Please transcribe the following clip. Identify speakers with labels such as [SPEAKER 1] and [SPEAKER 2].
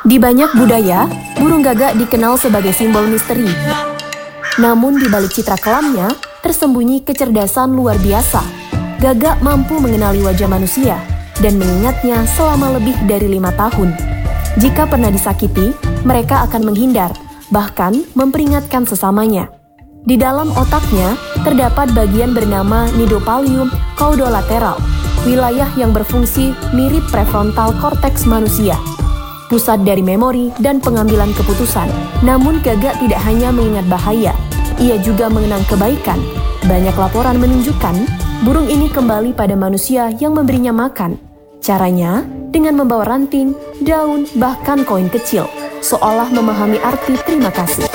[SPEAKER 1] Di banyak budaya, burung gagak dikenal sebagai simbol misteri. Namun di balik citra kelamnya, tersembunyi kecerdasan luar biasa. Gagak mampu mengenali wajah manusia dan mengingatnya selama lebih dari 5 tahun. Jika pernah disakiti, mereka akan menghindar, bahkan memperingatkan sesamanya. Di dalam otaknya, terdapat bagian bernama Nidopallium caudolateral, wilayah yang berfungsi mirip prefrontal cortex manusia, pusat dari memori dan pengambilan keputusan. Namun gagak tidak hanya mengingat bahaya, ia juga mengenang kebaikan. Banyak laporan menunjukkan burung ini kembali pada manusia yang memberinya makan. Caranya dengan membawa ranting, daun, bahkan koin kecil, seolah memahami arti terima kasih.